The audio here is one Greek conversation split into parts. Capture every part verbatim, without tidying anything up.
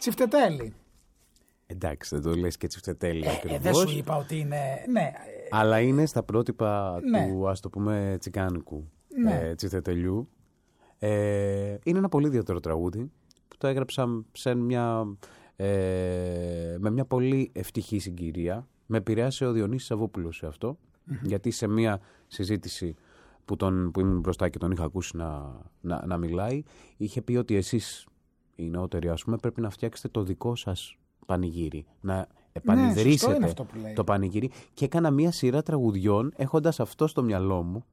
Τσιφτετέλη. Εντάξει, δεν το λες και τσιφτετέλη ακριβώς. Ε, δεν σου είπα ότι είναι. Ναι. Αλλά είναι στα πρότυπα ναι. του, ας το πούμε, τσιγκάνικου ναι. ε, τσιφτετελιού. Ε, είναι ένα πολύ ιδιαίτερο τραγούδι που το έγραψα σε μια, ε, με μια πολύ ευτυχή συγκυρία. Με επηρέασε ο Διονύσης Σαββόπουλος σε αυτό, mm-hmm. γιατί σε μια συζήτηση που, τον, που ήμουν μπροστά και τον είχα ακούσει να, να, να μιλάει, είχε πει ότι εσείς οι νεότεροι, ας πούμε, πρέπει να φτιάξετε το δικό σας πανηγύρι, να επανειδρύσετε ναι, το πανηγύρι, και έκανα μια σειρά τραγουδιών έχοντας αυτό στο μυαλό μου.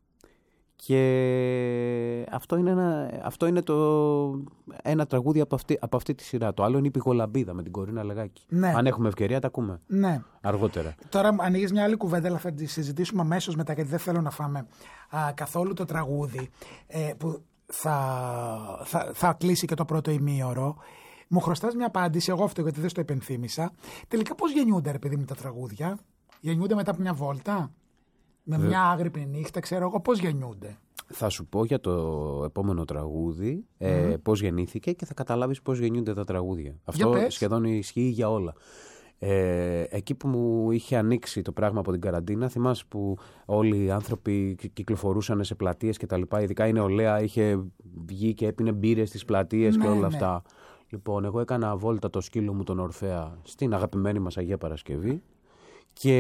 Και αυτό είναι, ένα, αυτό είναι το, ένα τραγούδι από αυτή, από αυτή τη σειρά. Το άλλο είναι η Πηγολαμπίδα με την Κορίνα Λεγάκη. Ναι. Αν έχουμε ευκαιρία, τα ακούμε. Ναι. Αργότερα. Τώρα ανοίγεις μια άλλη κουβέντα, αλλά θα τη συζητήσουμε αμέσως μετά, γιατί δεν θέλω να φάμε α, καθόλου το τραγούδι ε, που θα, θα, θα κλείσει και το πρώτο ημίωρο. Μου χρωστάς μια απάντηση, εγώ αυτό γιατί δεν στο υπενθύμησα. Τελικά πώς γεννιούνται, ρε παιδί μου, τα τραγούδια? Γεννιούνται μετά από μια βόλτα? Με Δε... μια άγρυπνη νύχτα, ξέρω εγώ, πώς γεννιούνται? Θα σου πω για το επόμενο τραγούδι mm. ε, πώς γεννήθηκε και θα καταλάβεις πώς γεννιούνται τα τραγούδια. Αυτό σχεδόν ισχύει για όλα. Ε, εκεί που μου είχε ανοίξει το πράγμα από την καραντίνα, θυμάσαι που όλοι οι άνθρωποι κυκλοφορούσαν σε πλατείες και τα λοιπά, ειδικά η νεολαία είχε βγει και έπινε μπύρες στις πλατείες ναι, και όλα ναι. αυτά. Λοιπόν, εγώ έκανα βόλτα το σκύλο μου τον Ορφέα στην αγαπημένη μας Αγία Παρασκευή και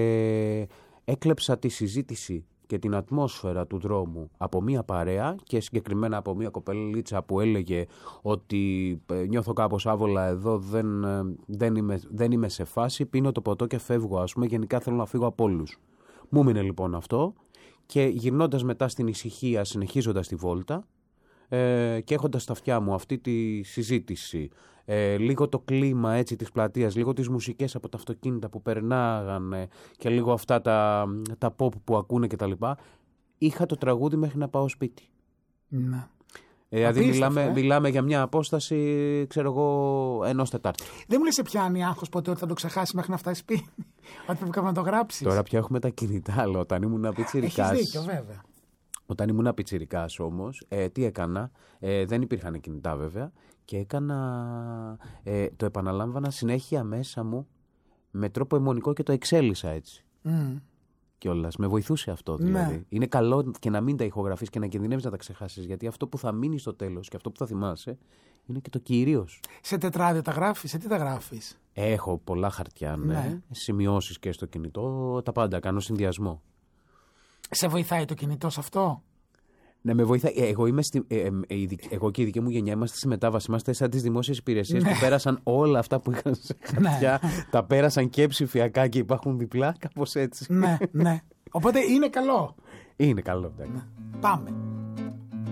έκλεψα τη συζήτηση και την ατμόσφαιρα του δρόμου από μία παρέα και συγκεκριμένα από μία κοπελίτσα που έλεγε ότι νιώθω κάπως άβολα εδώ, δεν, δεν, είμαι, δεν είμαι σε φάση, πίνω το ποτό και φεύγω, ας πούμε, γενικά θέλω να φύγω από όλους. Μου μείνε λοιπόν αυτό και γυρνώντας μετά στην ησυχία, συνεχίζοντας τη βόλτα ε, και έχοντας στα αυτιά μου αυτή τη συζήτηση, Ε, λίγο το κλίμα έτσι της πλατείας, λίγο τις μουσικές από τα αυτοκίνητα που περνάγανε και λίγο αυτά τα, τα pop που ακούνε και τα λοιπά, είχα το τραγούδι μέχρι να πάω σπίτι. Ναι. Ε, δηλαδή μιλάμε, ε? μιλάμε για μια απόσταση, ξέρω εγώ, ενός Τετάρτη. Δεν μου λες σε πιάνει άγχος ποτέ ότι θα το ξεχάσει μέχρι να φτάσει σπίτι? Ότι πρέπει να το γράψεις. Τώρα πια έχουμε τα κινητά, αλλά όταν ήμουν πιτσιρικάς. Έχεις δίκιο, βέβαια. Όταν ήμουν πιτσιρικάς όμως, ε, τι έκανα, ε, δεν υπήρχαν κινητά βέβαια, και έκανα, ε, το επαναλάμβανα συνέχεια μέσα μου με τρόπο αιμονικό και το εξέλισσα έτσι. Mm. Κιόλας, με βοηθούσε αυτό δηλαδή. Ναι. Είναι καλό και να μην τα ηχογραφείς και να κινδυνεύεις να τα ξεχάσεις, γιατί αυτό που θα μείνει στο τέλος και αυτό που θα θυμάσαι είναι και το κυρίως. Σε τετράδιο τα γράφεις, σε τι τα γράφεις? Έχω πολλά χαρτιά, ναι, ναι. Σημειώσεις και στο κινητό, τα πάντα, κάνω συνδυασμό. Σε βοηθάει το κινητό σε αυτό? Ναι, με βοηθάει. Εγώ, είμαι στη, ε, ε, ε, εγώ και η δική μου γενιά είμαστε στη μετάβαση. Είμαστε σαν τις δημόσιες υπηρεσίες, ναι, που πέρασαν όλα αυτά που είχαν σε χαρτιά. Ναι. Τα πέρασαν και ψηφιακά και υπάρχουν διπλά, κάπως έτσι. Ναι, ναι. Οπότε είναι καλό. Είναι καλό, ναι. Ναι. Πάμε.